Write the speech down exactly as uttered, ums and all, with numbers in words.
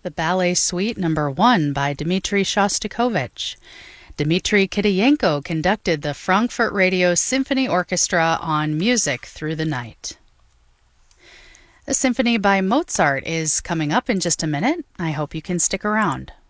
the Ballet Suite Number One by Dmitri Shostakovich. Dmitri Kitayenko conducted the Frankfurt Radio Symphony Orchestra on Music Through the Night. A symphony by Mozart is coming up in just a minute. I hope you can stick around.